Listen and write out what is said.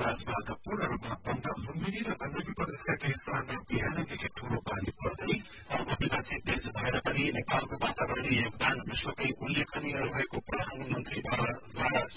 आवाजबाट पूर्ण रूपमा बन्द। लुम्बिनी र गण्डकी प्रदेशका केही स्थानमा बिहानदेखि ठूलो पानी पर्दै विकसित देश भएर पनि नेपालको वातावरणीय योगदान विश्वकै उल्लेखनीय रहेको प्रधानमन्त्रीद्वारा